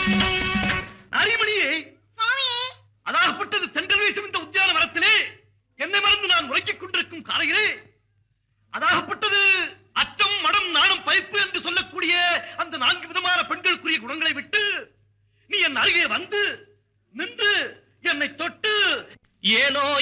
நாரிமணியே, அதாகப்பட்டது செங்கல் வீசும் இந்த உத்தியான வரத்திலே என்னை மறந்து நான் உறங்கிக் கொண்டிருக்கும் காலையிலே அதாகப்பட்டது அச்சம், மடம், நாணம், பைப்பு என்று சொல்லக்கூடிய அந்த 4 விதமான பெண்களுக்குரிய குணங்களை விட்டு நீ என் அருகே வந்து நின்று என்னை தொட்டு ஏனோ